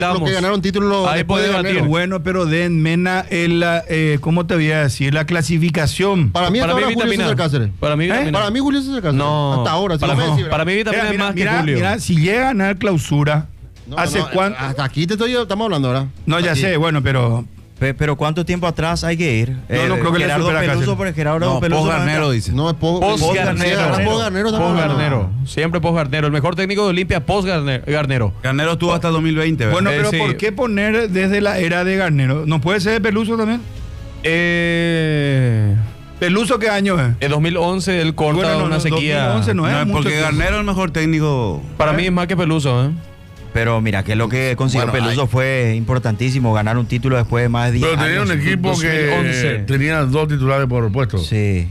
los que ganaron títulos ahí después de puede Garnero. debatir. Bueno, pero den Mena, ¿cómo te voy a decir? La clasificación. Para mí hasta ahora Julio César Cáceres. Para mí Vitamina. Para mí Julio César Cáceres. No. Hasta ahora. Para, sí, mí, Messi, para mí Vitamina es más que Julio. Mira, si llega a ganar clausura, No, ¿hace no, cuánto? Hasta aquí estamos hablando ahora. No, ya sé, bueno, pero... Pero ¿cuánto tiempo atrás hay que ir? No creo que le Gerardo supera a Peluso, Cáceres. porque Gerardo No, Peluso Garnero dice. No es Post-Garnero. Post-Garnero. Siempre post-Garnero. El mejor técnico de Olimpia post-Garnero. Garnero estuvo hasta 2020, ¿verdad? Bueno, pero sí. ¿por qué poner desde la era de Garnero? ¿No puede ser de Peluso también? ¿Peluso qué año es? En 2011 él corta Bueno, no, una sequía. 2011 no es No, mucho porque tiempo. Garnero es el mejor técnico. Para mí es más que Peluso, ¿eh? Pero mira, que lo que consiguió Bueno, Peluso fue importantísimo, ganar un título después de más de 10 Pero tenía años. un equipo 2011. que tenía 2 titulares por puesto. Sí.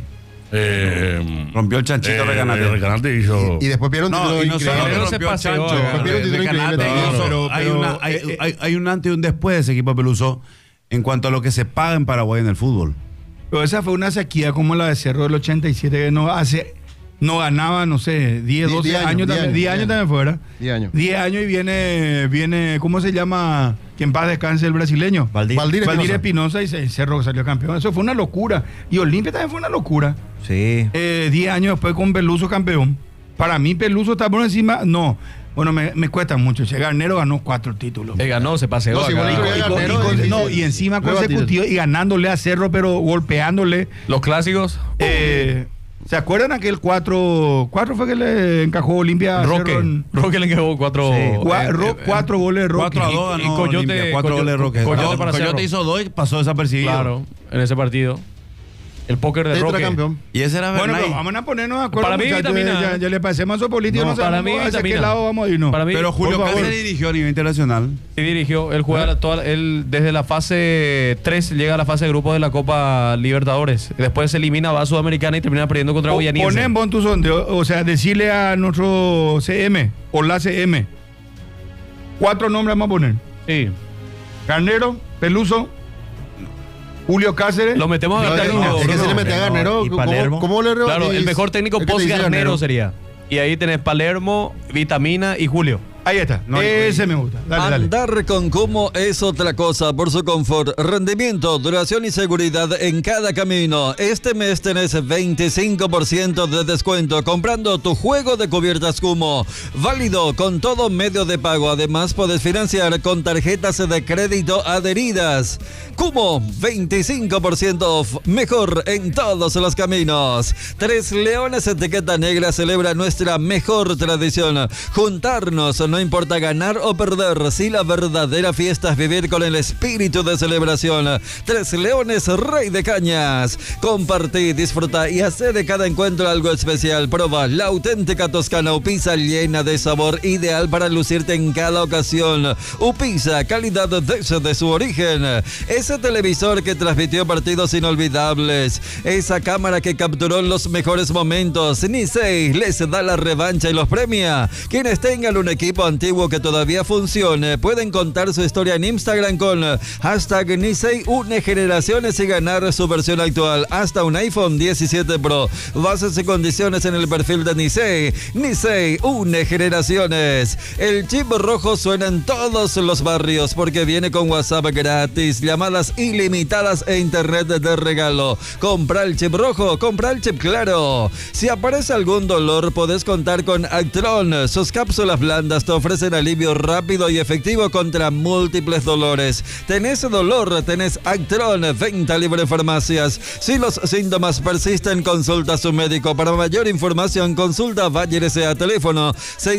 Rompió el chanchito Recanate. Recanate hizo. Y después pierden un No, título y no solo increíble. Garnero se rompió el paseó, chancho. Garnero. Rompió un título Recanate, increíble incluso también. hay Pero- una- hay un antes y un después de ese equipo de Peluso en cuanto a lo que se paga en Paraguay en el fútbol. Pero esa fue una sequía como la de Cerro del 87, que no ganaba, no sé, 10, 12 años, 10 años también fuera. 10 años. 10 años y viene, ¿cómo se llama? Que en paz descanse el brasileño. Valdir. Valdir Espinosa y Cerro que salió campeón. Eso fue una locura. Y Olimpia también fue una locura. Sí. 10 años después con Peluso campeón. Para mí Peluso está por encima, no. Bueno, me cuesta mucho. Garnero ganó 4 títulos. Ganó, se paseó. No, si acá. vos le Y Garnero con- es no, difícil. y encima Rebatir. consecutivo y ganándole a Cerro, pero golpeándole. Los clásicos. ¿Se acuerdan aquel 4 fue que le encajó Olimpia a Roque. Cerro en- Roque le quedó 4. Sí. 4 goles de Roque. 4-2 y ganó Coyote- Olimpia, 4 goles de Roque. Coyote para Coyote Cerro. hizo 2 y pasó desapercibido. Claro, en ese partido. El póker de Roque. Tetracampeón. Y ese era Bueno, Bernay. pero vamos a ponernos de acuerdo. Para mí, muchachos. Vitamina. Ya le pasemos a político. No, No, para sabemos mí, hacia qué Vitamina. lado vamos a irnos. Para mí, Pero Julio por favor. Cáceres dirigió a nivel internacional. sí dirigió. Él juega él desde la fase 3 llega a la fase de grupos de la Copa Libertadores. Después se elimina, va a Sudamericana y termina perdiendo contra Guayaniense. Ponen bon tu sondeo, o sea, decirle a nuestro CM o la CM. 4 nombres vamos a poner. Sí. Garnero, Peluso, Julio Cáceres. Lo metemos a No, Garnero. es que se le Bruno. mete a Garnero. Y Palermo. ¿Cómo le Claro, el mejor técnico el que te dice post-Garnero sería. Y ahí tenés Palermo, Vitamina y Julio. Ahí está. No, Ese me gusta. Dale. Andar con Kumo es otra cosa por su confort, rendimiento, duración y seguridad en cada camino. Este mes tenés 25% de descuento comprando tu juego de cubiertas Kumo. Válido con todo medio de pago. Además, podés financiar con tarjetas de crédito adheridas. Kumo, 25% off. Mejor en todos los caminos. 3 Leones Etiqueta Negra celebra nuestra mejor tradición. Juntarnos, no importa ganar o perder, si la verdadera fiesta es vivir con el espíritu de celebración. 3 Leones Rey de Cañas. Compartí, disfruta y hace de cada encuentro algo especial. Proba la auténtica toscana Upisa, llena de sabor, ideal para lucirte en cada ocasión. Upisa, calidad desde su origen. Ese televisor que transmitió partidos inolvidables. Esa cámara que capturó los mejores momentos. Nisei les da la revancha y los premia. Quienes tengan un equipo antiguo que todavía funcione pueden contar su historia en Instagram con hashtag Nisei une generaciones y ganar su versión actual. Hasta un iPhone 17 Pro. Bases y condiciones en el perfil de Nisei. Nisei une generaciones. El chip rojo suena en todos los barrios porque viene con WhatsApp gratis, llamadas ilimitadas e internet de regalo. Compra el chip rojo, compra el chip claro. Si aparece algún dolor, podés contar con Actron. Sus cápsulas blandas te ofrecen alivio rápido y efectivo contra múltiples dolores. Tenés dolor, tenés Actron, venta libre en farmacias. Si los síntomas persisten, consulta a su médico. Para mayor información, consulta Bayer S.A. teléfono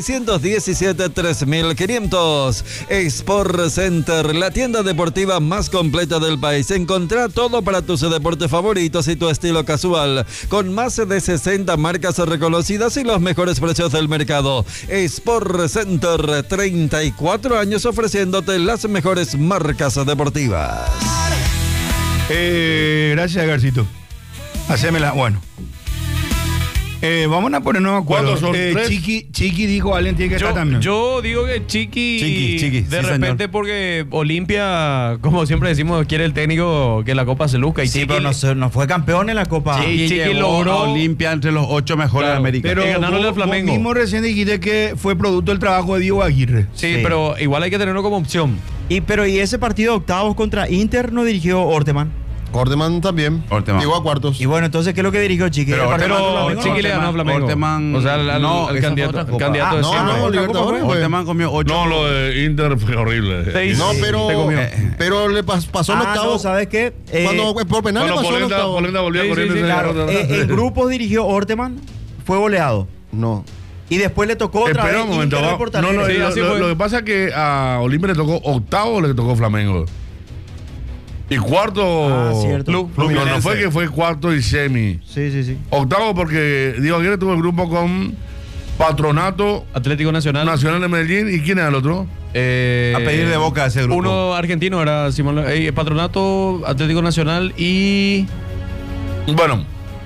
617-3500. Sport Center, la tienda deportiva más completa del país. Encontrá todo para tus deportes favoritos y tu estilo casual, con más de 60 marcas reconocidas y los mejores precios del mercado. Sport Center, 34 años ofreciéndote las mejores marcas deportivas. Gracias, Garcito. Hacémela. Bueno. Vamos a ponernos de acuerdo. ¿Cuántos son? ¿Tres? Chiqui dijo, alguien tiene que estar también. Yo digo que Chiqui, Chiqui, de sí, repente señor. porque Olimpia, como siempre decimos, quiere el técnico que la Copa se luzca. Y Sí, Chiqui pero no fue campeón en la Copa. Sí, Chiqui Llegó logró- a Olimpia entre los 8 mejores Claro, de América. Pero ganándole al vos Flamengo. mismo recién dijiste que fue producto del trabajo de Diego Aguirre. Sí, Sí. pero igual hay que tenerlo como opción. Y ese partido de octavos contra Inter no dirigió Orteman. Orteman también. Orteman. Llegó a cuartos. Y bueno, entonces, ¿qué es lo que dirigió Chiqui? Pero El partido Pero contra Flamengo, Chiqui le ganó a Flamengo. Orteman- O sea, al no, esa fue candidato, otra copa. candidato de No, siempre. no, Libertadores. fue. Orteman comió 8. No, lo de Inter fue horrible. Seis. No, pero, Se comió. pero le pasó en Ah, octavo. no, ¿sabes qué? Cuando por penal le Cuando pasó en Polenta octavo. volvía Sí, corriendo. sí, sí, ese- Claro, en grupos dirigió Orteman, fue goleado. No. Y después le tocó otra Espera vez un momento. Inter de No, Portalera. no, Sí, así fue. lo que pasa es que a Olimpia le tocó octavo o le tocó Flamengo. Y cuarto. Ah, cierto. No, no fue que fue cuarto y semi. Sí. Octavo porque Diego Aguirre tuvo el grupo con Patronato Atlético Nacional. Nacional de Medellín. ¿Y quién era el otro? A pedir de boca ese grupo. Uno argentino era Simón Patronato, Atlético Nacional y Bueno,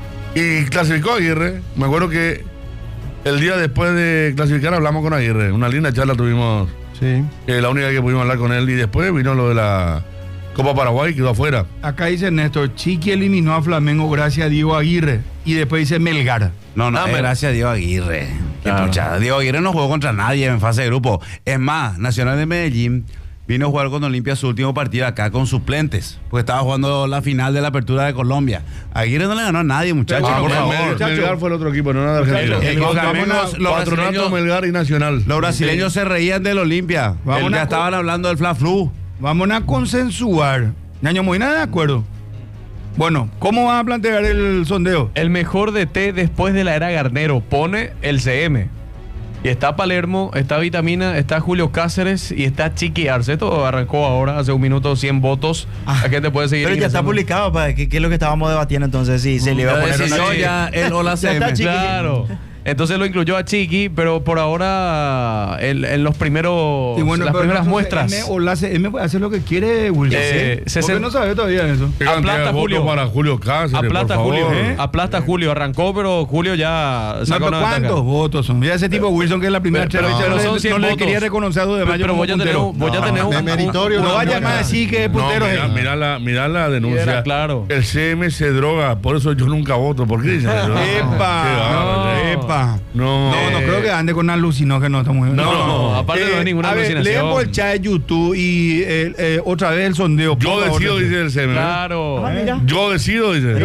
y clasificó Aguirre. Me acuerdo que el día después de clasificar hablamos con Aguirre. Una linda charla tuvimos. Sí. La única que pudimos hablar con él. Y después vino lo de la Copa Paraguay, quedó afuera. Acá dice Néstor, Chiqui eliminó a Flamengo gracias a Diego Aguirre. Y después dice Melgar. No, gracias a Diego Aguirre. Qué puchada. Diego Aguirre no jugó contra nadie en fase de grupo. Es más, Nacional de Medellín vino a jugar con Olimpia su último partido acá con suplentes, porque estaba jugando la final de la Apertura de Colombia. Aguirre no le ganó a nadie, muchachos, Pero por bueno, favor. muchachos. Melgar fue el otro equipo, no era de Argentina. Muchachos, También los Patronato, brasileños, Melgar y Nacional. los brasileños se reían del Olimpia. Vamos Ya a- estaban hablando del Fla-Flu. Vamos a consensuar. Ñaño Moina, de acuerdo. Bueno, ¿cómo van a plantear el sondeo? el mejor DT después de la era Garnero. Pone el CM. Y está Palermo, está Vitamina, está Julio Cáceres y está Chiqui Arce. Esto arrancó ahora, hace un minuto, 100 votos. La gente puede seguir. Pero ya está ingresando. publicado, ¿qué es lo que estábamos debatiendo entonces? Si se le iba a poner sí, una- sí. ya el Hola Ya está, CM. Chiqui. Claro. Entonces lo incluyó a Chiqui, pero por ahora en los primeros, Y bueno, las pero primeras no sé, muestras. M o la CM puede hacer lo que quiere, Wilson. se ¿Por qué no sabe todavía eso? ¿Qué cantidad Aplasta de votos Julio. para Julio Cáceres, Aplasta por Julio, favor? aplasta Julio. Arrancó, pero Julio ya No, sacó pero una ventaja. ¿cuántos votos son? Ya ese tipo Wilson que es la primera Pero entrevista, no no, son le- 100 no le votos. quería reconocer a 2 de mayo Pero como voy a tener puntero. un, voy a tener un meritorio. No vaya no, más a decir que es puntero. No, mira la denuncia. Era claro. El CM se droga, por eso yo nunca voto. ¿Por qué dicen eso? Qué ¡Epa! bárbaro. ¡Epa! No. No creo que ande con alucinógeno. Está muy No, aparte no es ninguna a ver, alucinación. leen por el chat de YouTube y otra vez el sondeo. Yo por favor. decido, dice el CM. Claro. Ah, mira. Yo decido, dice.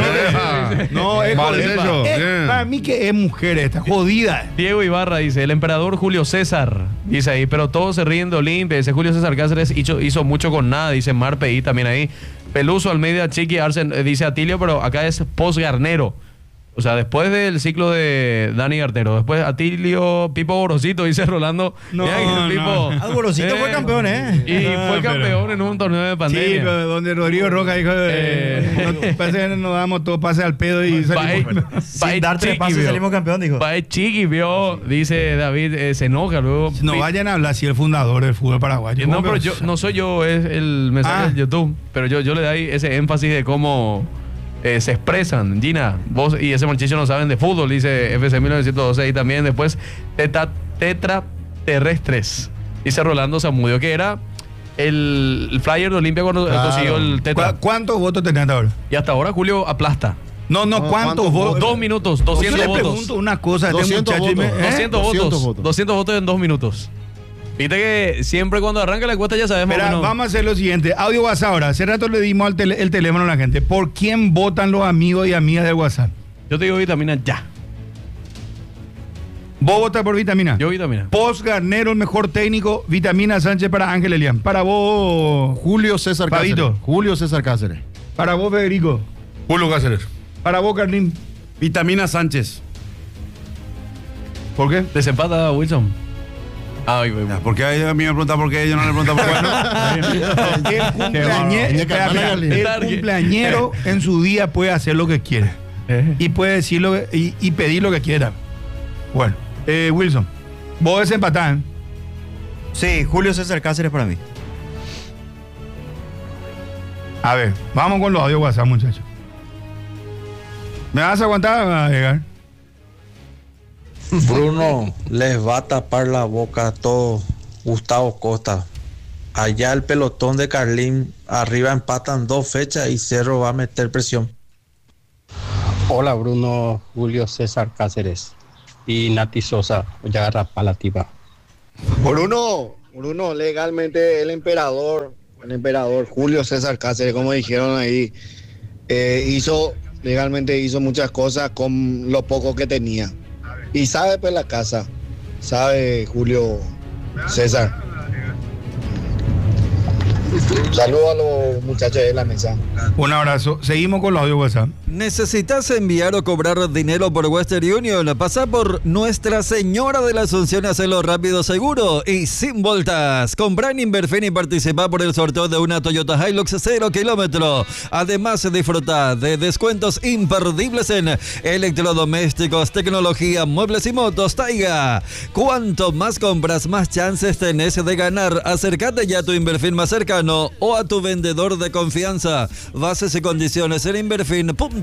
No, es Vale, jodida. eso, bien. Para mí que es mujer esta, jodida. Diego Ibarra dice, el emperador Julio César, dice ahí, pero todos se ríen de Olimpia, dice Julio César Cáceres hizo mucho con nada, dice Marpe y también ahí. Peluso, Almeida, Chiqui, Arsen, dice Atilio, pero acá es post-Garnero. O sea, después del ciclo de Dani Gartero, después Atilio, Pipo Gorosito, dice Rolando. No, Mira que el no. Pipo, Ah, Gorosito fue campeón, ¿eh? Y fue campeón en un torneo de Sí, pandemia. pero donde Rodrigo Roca dijo, parece que nos damos todo pase al pedo y salimos. Sin dar tres pases salimos campeón, dijo. Pae Chiqui vio, dice David, se enoja luego. No vayan a hablar así el fundador del fútbol paraguayo. No, ¿Cómo pero que- yo no soy yo, es el mensaje de YouTube. Pero yo le doy ese énfasis de cómo se expresan. Gina, vos y ese muchacho no saben de fútbol, dice FC 1912. Y también después Tetraterrestres. Dice Rolando Zamudio, que era el flyer de Olimpia cuando Claro. consiguió el tetra. ¿Cuántos votos tenés hasta ahora? Y hasta ahora Julio aplasta. No, No, ¿cuántos ¿cuántos votos? 2 minutos, 200 Yo le votos. pregunto una cosa a este 200 muchacho y me- votos. 200 200 votos. 200 votos en 2 minutos. Viste que siempre cuando arranca la encuesta ya sabemos. Mira, vamos a hacer lo siguiente. Audio WhatsApp ahora. Hace rato le dimos el teléfono a la gente. ¿Por quién votan los amigos y amigas del WhatsApp? Yo te digo Vitamina ya. ¿Vos votas por Vitamina? Yo Vitamina. Post Garnero, el mejor técnico. Vitamina Sánchez para Ángel Elian. Para vos, Julio César Cáceres. Fabito. Julio César Cáceres. Para vos, Federico. Julio Cáceres. Para vos, Carlín. Vitamina Sánchez. ¿Por qué? Desempata Wilson. Ay, güey. ¿Por qué a mí me preguntan por qué? Yo no le pregunto por qué. El cumpleañero en su día puede hacer lo que quiere. Y puede decir y pedir lo que quiera. Bueno, Wilson, vos desempatás, ¿eh? Sí, Julio César Cáceres para mí. A ver, vamos con los audios WhatsApp, muchachos. ¿Me vas a aguantar, Edgar? Bruno, les va a tapar la boca a todos Gustavo Costa. Allá el pelotón de Carlín, arriba empatan 2 fechas y Cerro va a meter presión. Hola Bruno, Julio César Cáceres y Nati Sosa, ya agarra palativa. Bruno, legalmente el emperador Julio César Cáceres, como dijeron ahí, legalmente hizo muchas cosas con lo poco que tenía. Y sabe pues la casa, sabe Julio César. Saludos a los muchachos de la mesa. Un abrazo. Seguimos con los audio WhatsApp. ¿Necesitas enviar o cobrar dinero por Western Union? Pasa por Nuestra Señora de la Asunción y hazlo rápido, seguro y sin vueltas. Compra en Inverfin y participa por el sorteo de una Toyota Hilux 0 kilómetro. Además, disfruta de descuentos imperdibles en electrodomésticos, tecnología, muebles y motos Taiga. Cuanto más compras, más chances tenés de ganar. Acércate ya a tu Inverfin más cercano o a tu vendedor de confianza. Bases y condiciones en inverfin.com.py.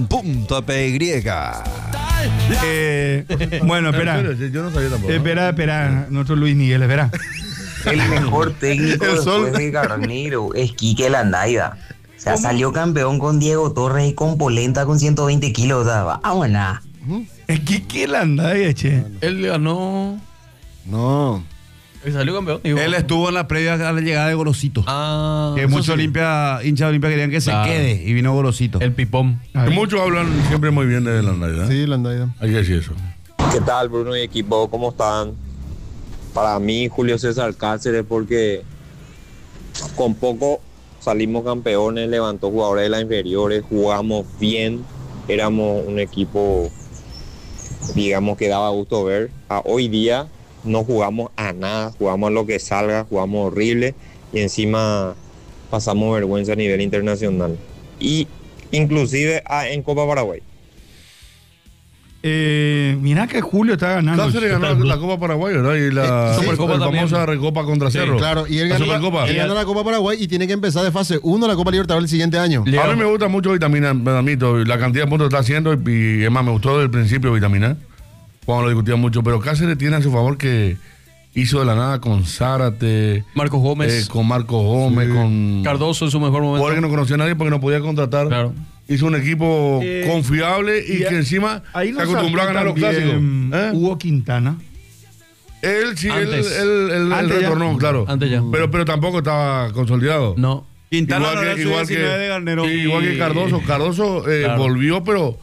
Bueno, espera. Yo no sabía tampoco. Espera, nuestro Luis Miguel, espera. El mejor técnico después de Garnero es Quique Landaida. O sea, salió campeón con Diego Torres y con Polenta con 120 kilos. Vámonos. Es Quique Landaida, che. Él ganó. No. Y salió campeón. Él estuvo en la previa a la llegada de Gorosito. Ah. Que muchos hinchas de Olimpia querían que se quede y vino Gorosito. El pipón. Y muchos hablan siempre muy bien de Landaida. Sí, Landaida. Hay que decir eso. ¿Qué tal, Bruno y equipo? ¿Cómo están? Para mí, Julio César Cáceres, porque con poco salimos campeones, levantó jugadores de las inferiores, jugamos bien, éramos un equipo, digamos, que daba gusto ver. Hoy día no jugamos a nada, jugamos a lo que salga, jugamos horrible y encima pasamos vergüenza a nivel internacional. Y inclusive en Copa Paraguay. Mira que Julio está ganando. Cáceres ganó la Copa Paraguay, ¿verdad? Y la Supercopa famosa Recopa contra Cerro. Claro, y él ganó la Copa Paraguay y tiene que empezar de fase 1 la Copa Libertadores el siguiente año. A mí me gusta mucho Vitamina, la cantidad de puntos que está haciendo y es más, me gustó desde el principio Vitamina, cuando lo discutían mucho, pero Cáceres tiene a su favor que hizo de la nada con Zárate, Marcos Gómez, con Marcos Gómez, con Cardoso en su mejor momento. Jugadores que no conocía a nadie porque no podía contratar. Claro. Hizo un equipo confiable y que encima se acostumbró a ganar los clásicos. Hugo Quintana. Él sí, Antes. él retornó, claro. Antes ya. Pero tampoco estaba consolidado. No. Quintana igual que Cardoso. Cardoso claro. volvió, pero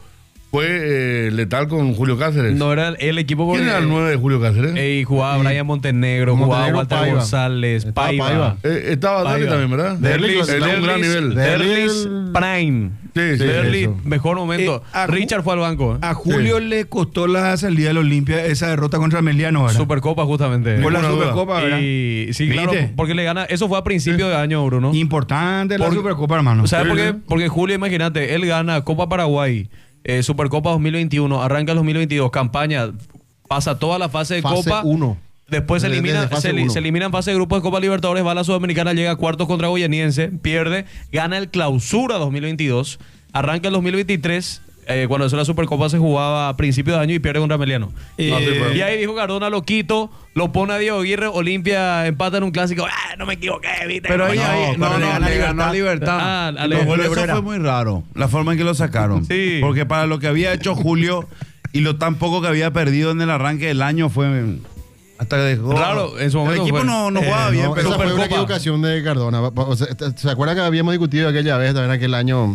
fue letal con Julio Cáceres. No era el equipo. ¿Quién era el 9 de Julio Cáceres? Y jugaba Brian Montenegro, jugaba Walter Paiva. González, Paiva. Estaba Derli también, ¿verdad? Derlis, en un gran nivel. Derlis Prime. Sí, Derlis, eso. mejor momento. Richard fue al banco. A Julio le costó la salida de la Olimpia esa derrota contra Meliano, ¿verdad? Supercopa, justamente. Por la Ninguna duda. Supercopa, ¿verdad? Y sí, claro, ¿Viste? porque le gana. Eso fue a principio de año, Bruno. Importante la Supercopa, hermano. ¿Sabes por qué? Porque Julio, imagínate, él gana Copa Paraguay, Supercopa 2021, arranca el 2022, campaña, pasa toda la fase de Fase Copa. 1. Después se Desde elimina, fase uno. se elimina en fase de grupos de Copa Libertadores, va a la Sudamericana, llega a cuartos contra Goianiense, pierde, gana el Clausura 2022, arranca el 2023, cuando eso la Supercopa se jugaba a principio de año y pierde contra Meliano. Y ahí dijo Cardona, lo quito, lo pone a Diego Aguirre, Olimpia empata en un clásico, no me equivoqué, ¿viste? Pero ahí, le ganó a Libertad. Pero eso fue muy raro, la forma en que lo sacaron. Sí. Porque para lo que había hecho Julio y lo tan poco que había perdido en el arranque del año fue hasta que dejó. Raro, en su momento el equipo fue. no jugaba bien, No, pero esa fue una Supercopa. equivocación de Cardona. O sea, ¿se acuerda que habíamos discutido aquella vez, también aquel año?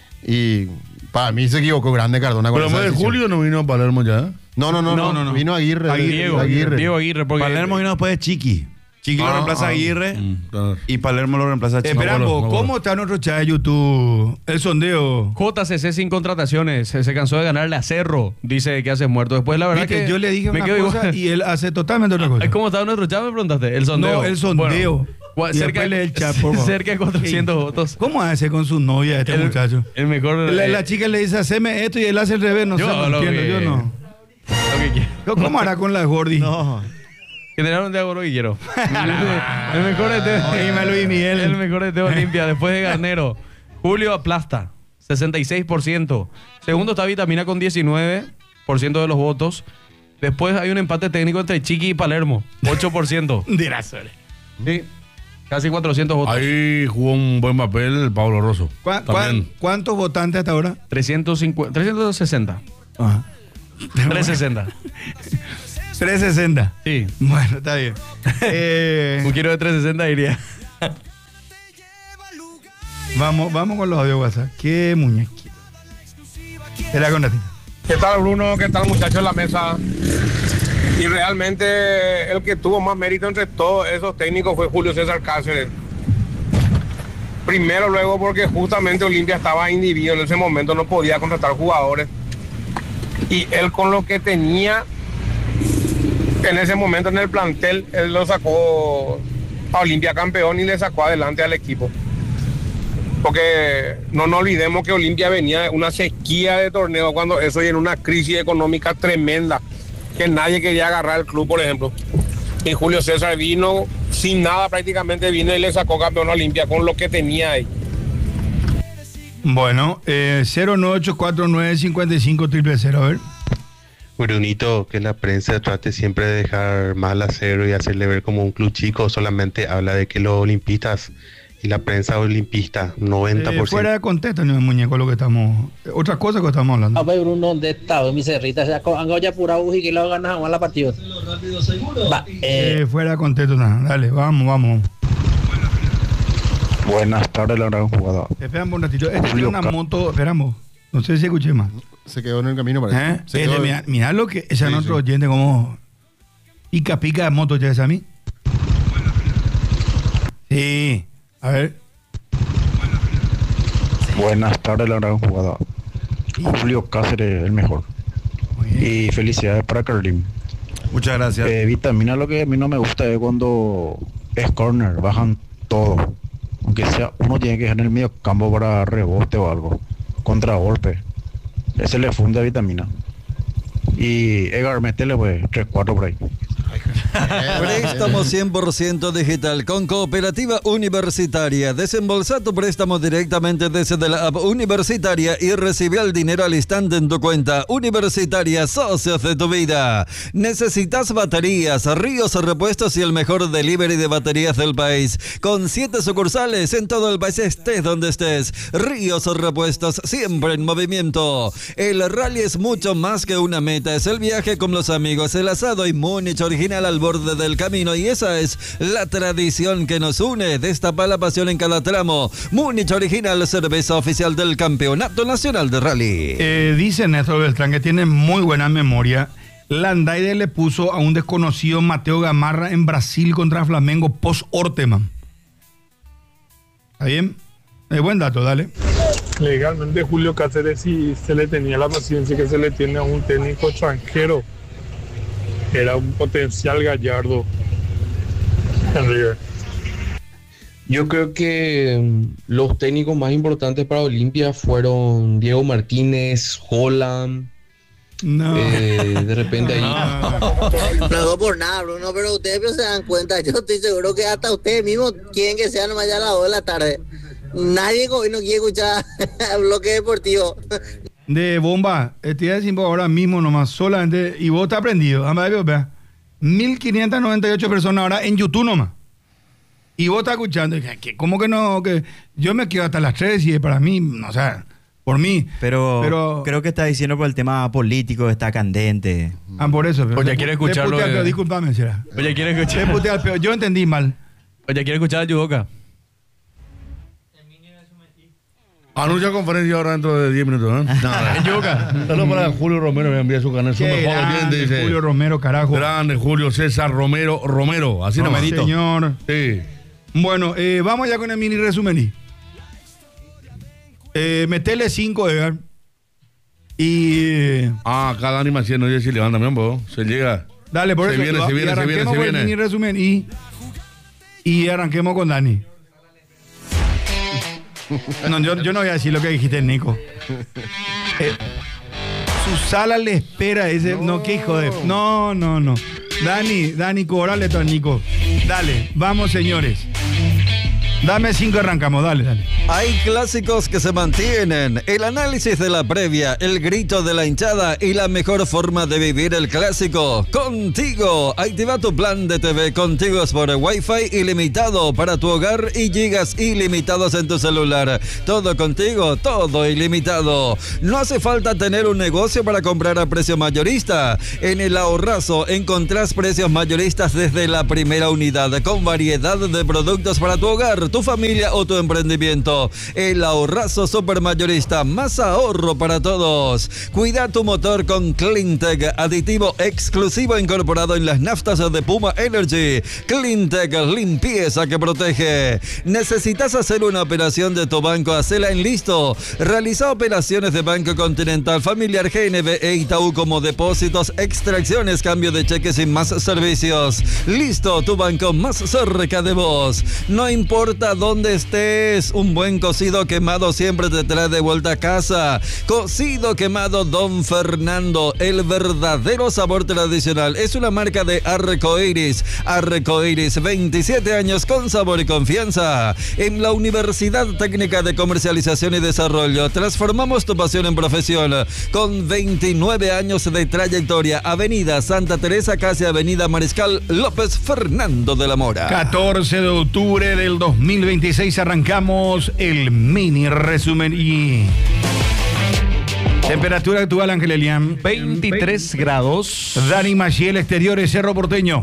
Y para mí se equivocó grande Cardona con Pero esa en vez de decisión. Julio no vino a Palermo ya. No. Vino Aguirre. Diego Aguirre, porque Palermo vino después de Chiqui. Chiqui lo reemplaza a Aguirre Claro. y Palermo lo reemplaza a Chiqui. Esperamos, ¿cómo está nuestro chat de YouTube? El sondeo. JCC sin contrataciones, se cansó de ganarle a Cerro, dice que hace muerto. Después la verdad Viste, que yo le dije me una quedo cosa igual. y él hace totalmente otra cosa. ¿Cómo estaba nuestro chat? Me preguntaste. El sondeo. No, el sondeo. Bueno, Y cerca, después lee el chat, por favor. cerca de 400 votos. ¿Cómo hace con su novia este muchacho? El mejor. La chica le dice, haceme esto y él hace el revés. No sé, Yo no lo entiendo, que- yo no. Lo que quiero. ¿Cómo hará con la Gordi? No. Generaron de agua y quiero. El mejor de Dime, Luis Miguel. El mejor de Teo Olimpia. Después de Garnero. Julio aplasta. 66%. Segundo está Vitamina con 19% de los votos. Después hay un empate técnico entre Chiqui y Palermo, 8%. Dirá suerte. Sí, casi 400 votos. Ahí jugó un buen papel Pablo Rosso. ¿Cuántos votantes hasta ahora? 360. Ajá. 360. 360. Sí. Bueno, está bien. Un kilo de 360 diría. Vamos con los audios WhatsApp. Qué muñequito. Era con Natita. ¿Qué tal, Bruno? ¿Qué tal, muchachos en la mesa? Y realmente el que tuvo más mérito entre todos esos técnicos fue Julio César Cáceres. Primero, luego, porque justamente Olimpia estaba individuo en ese momento, no podía contratar jugadores. Y él, con lo que tenía en ese momento en el plantel, él lo sacó a Olimpia campeón y le sacó adelante al equipo. Porque no nos olvidemos que Olimpia venía de una sequía de torneo cuando eso y en una crisis económica tremenda, que nadie quería agarrar el club, por ejemplo. Y Julio César vino sin nada, prácticamente vino y le sacó campeón a Olimpia con lo que tenía ahí. Bueno, 098495500, a ver. Brunito, que la prensa trate siempre de dejar mal a cero y hacerle ver como un club chico, solamente habla de que los olimpistas y la prensa olimpista, 90%. Fuera de contexto, no es muñeco lo que estamos... Otra cosa que estamos hablando. A ver, Bruno, ¿dónde está? Mi cerrita, han ya pura y que lo ganas a la partida. Fuera de contexto, nada. Dale, vamos. Buenas tardes, la gran jugador. Esperamos un ratito. Este tiene una moto, esperamos. No sé si escuché más. Se quedó en el camino para Mirá lo que es otro oyente como pica de moto ya es a mí. Sí. A ver. Buenas tardes, la gran jugador. Julio Cáceres, el mejor. Y felicidades para Carlín. Muchas gracias. Vitamina, lo que a mí no me gusta es cuando es corner, bajan todo. Aunque sea, uno tiene que dejar en el medio campo para rebote o algo. Contragolpe. Ese le funde a Vitamina. Y Edgar, metele pues 3-4 por ahí. Préstamo 100% digital con Cooperativa Universitaria. Desembolsa tu préstamo directamente desde la app universitaria y recibe el dinero al instante en tu cuenta. Universitaria, socios de tu vida. ¿Necesitas baterías, Ríos Repuestos y el mejor delivery de baterías del país? Con 7 sucursales en todo el país, estés donde estés. Ríos Repuestos, siempre en movimiento. El rally es mucho más que una meta, es el viaje con los amigos, el asado y Múnich original al borde del camino, y esa es la tradición que nos une. Destapa la pasión en cada tramo. Múnich original, cerveza oficial del Campeonato Nacional de Rally. Dice Néstor Beltrán que tiene muy buena memoria. Landaide le puso a un desconocido Mateo Gamarra en Brasil contra Flamengo post-Orteman. ¿Está bien? Buen dato, dale. Legalmente Julio Cáceres, si se le tenía la paciencia que se le tiene a un técnico extranjero, era un potencial Gallardo en River. Yo creo que los técnicos más importantes para Olimpia fueron Diego Martínez, Holland. No. De repente ahí. No por nada, Bruno, pero ustedes se dan cuenta. Yo estoy seguro que hasta ustedes mismos quieren que sea nomás ya a las 2 de la tarde. Nadie hoy no quiere escuchar bloque deportivo. De bomba, estoy diciendo ahora mismo nomás, solamente, y vos estás aprendido, vea, 1.598 personas ahora en YouTube nomás. Y vos estás escuchando, ¿cómo que no? Que yo me quedo hasta las 3 y para mí, o sea, por mí. Pero creo que está diciendo por el tema político, está candente. Por eso. Pero ya quiere escucharlo. Disculpame, será. Oye, quiere escuchar. Yo entendí mal. Oye, quiere escuchar a Yudoka. Anuncia conferencia ahora dentro de 10 minutos, ¿eh? En Yuca. Saludos para Julio Romero, me envía su canal. Su mejor oyente, dice. Julio Romero, carajo. Grande Julio César Romero. Así nomás. Señor. Sí. Bueno, vamos ya con el mini resumen. Metele 5, Edgar. Y... acá Dani Maciel, no sé si levanta también, vos. Se llega. Dale, por eso. Se viene. Arranquemos con el mini resumen y arranquemos con Dani. No, yo no voy a decir lo que dijiste, Nico. Su sala le espera ese. No, qué hijo de. No. Dani, cobrale esto a Nico. Dale, vamos, señores. Dame 5, arrancamos, dale. Hay clásicos que se mantienen, el análisis de la previa, el grito de la hinchada y la mejor forma de vivir el clásico. Contigo, activa tu plan de TV Contigo por Wi-Fi ilimitado para tu hogar y gigas ilimitados en tu celular. Todo contigo, todo ilimitado. No hace falta tener un negocio para comprar a precio mayorista. En el Ahorrazo encontrás precios mayoristas desde la primera unidad, con variedad de productos para tu hogar, tu familia o tu emprendimiento. El Ahorrazo Supermayorista, más ahorro para todos. Cuida tu motor con Cleantech, aditivo exclusivo incorporado en las naftas de Puma Energy. Cleantech, limpieza que protege. ¿Necesitas hacer una operación de tu banco? Hacela en Listo. Realiza operaciones de Banco Continental, Familiar, GNB e Itaú como depósitos, extracciones, cambio de cheques y más servicios. Listo, tu banco más cerca de vos. No importa dónde estés, un buen cocido quemado siempre te trae de vuelta a casa. Cocido quemado Don Fernando, el verdadero sabor tradicional. Es una marca de Arcoiris. Arcoiris, 27 años con sabor y confianza. En la Universidad Técnica de Comercialización y Desarrollo transformamos tu pasión en profesión. Con 29 años de trayectoria. Avenida Santa Teresa, casi Avenida Mariscal López Fernando de la Mora. 14 de octubre del 2026 arrancamos el mini resumen y... Temperatura actual, Ángel Elian. 23 grados. Dani Maciel, exteriores, Cerro Porteño.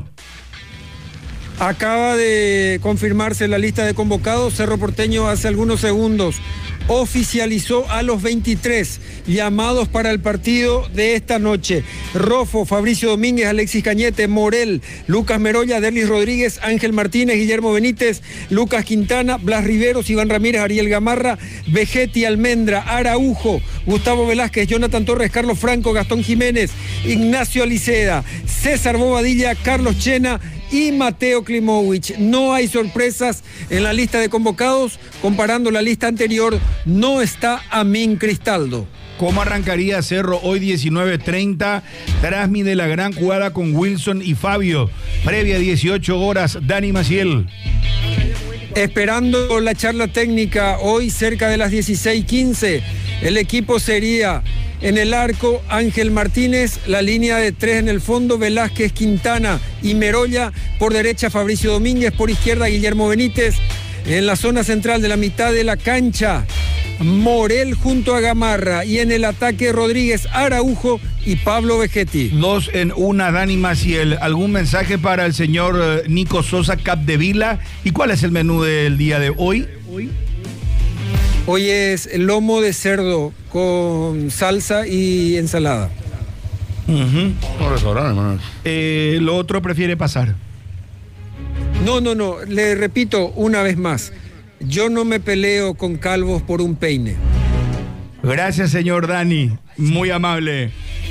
Acaba de confirmarse la lista de convocados. Cerro Porteño hace algunos segundos oficializó a los 23 llamados para el partido de esta noche. Rofo, Fabricio Domínguez, Alexis Cañete, Morel, Lucas Meroya, Derlis Rodríguez, Ángel Martínez, Guillermo Benítez, Lucas Quintana, Blas Riveros, Iván Ramírez, Ariel Gamarra, Vegetti, Almendra, Araujo, Gustavo Velázquez, Jonathan Torres, Carlos Franco, Gastón Jiménez, Ignacio Aliceda, César Bobadilla, Carlos Chena y Mateo Klimovich. No hay sorpresas en la lista de convocados. Comparando la lista anterior, no está Amin Cristaldo. ¿Cómo arrancaría Cerro hoy 19:30? Trasmi de la gran jugada con Wilson y Fabio. Previa 18 horas, Dani Maciel. Esperando la charla técnica hoy cerca de las 16:15. El equipo sería... En el arco, Ángel Martínez, la línea de 3 en el fondo, Velázquez, Quintana y Meroya. Por derecha, Fabricio Domínguez, por izquierda, Guillermo Benítez. En la zona central de la mitad de la cancha, Morel junto a Gamarra. Y en el ataque, Rodríguez, Araujo y Pablo Vegetti. 2 en 1, Dani Maciel. ¿Algún mensaje para el señor Nico Sosa Capdevila? ¿Y cuál es el menú del día de hoy? Hoy es el lomo de cerdo con salsa y ensalada. Un restaurante, hermano. Lo otro prefiere pasar. No. Le repito una vez más. Yo no me peleo con calvos por un peine. Gracias, señor Dani. Muy amable.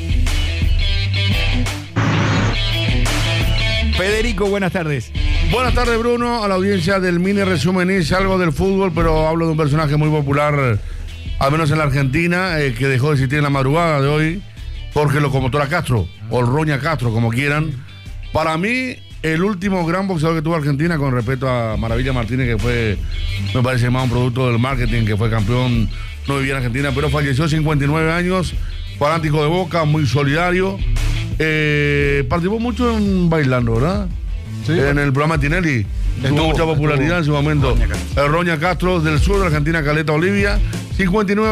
Federico, buenas tardes. Buenas tardes, Bruno, a la audiencia del mini resumen. Hice algo del fútbol, pero hablo de un personaje muy popular, al menos en la Argentina, que dejó de existir en la madrugada de hoy, Jorge Locomotora Castro, o Roña Castro, como quieran. Para mí, el último gran boxeador que tuvo Argentina, con respeto a Maravilla Martínez, que fue, me parece más un producto del marketing, que fue campeón, no vivía en Argentina, pero falleció, 59 años, fanático de Boca, muy solidario. Participó mucho en Bailando, ¿verdad? Sí, en el programa Tinelli. Tuvo mucha popularidad en su momento. Roña Castro, del sur de Argentina, Caleta, Olivia. 59